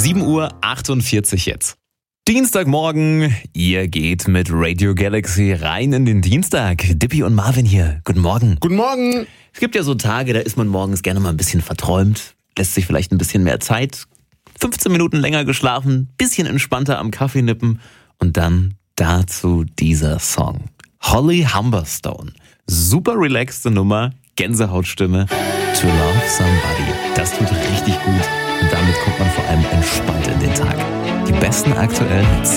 7:48 Uhr jetzt. Dienstagmorgen, ihr geht mit Radio Galaxy rein in den Dienstag. Dippy und Marvin hier, guten Morgen. Guten Morgen. Es gibt ja so Tage, da ist man morgens gerne mal ein bisschen verträumt, lässt sich vielleicht ein bisschen mehr Zeit, 15 Minuten länger geschlafen, bisschen entspannter am Kaffee nippen und dann dazu dieser Song. Holly Humberstone. Super relaxte Nummer, Gänsehautstimme. To Love Somebody. Das tut richtig gut und damit kommt man vor allem entspannt in den Tag. Die besten aktuellen Hits.